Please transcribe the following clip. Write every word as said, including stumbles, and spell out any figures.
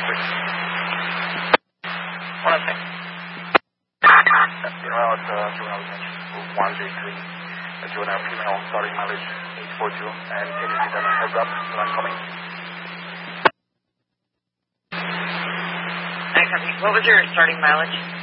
six. one oh six. Meanwhile, it's uh, juvenile detention, one J three. A juvenile female, starting mileage eight four two, and can you give them a heads up when I'm coming? I copy. What was your starting mileage?